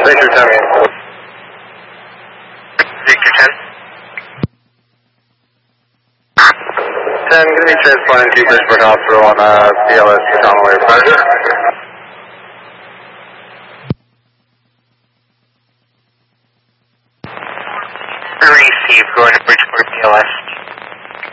Victor 10. Victor 10. 10, going to be transporting to Bridgeport Hospital on BLS Baton Wave. Roger. Receive, going to Bridgeport BLS.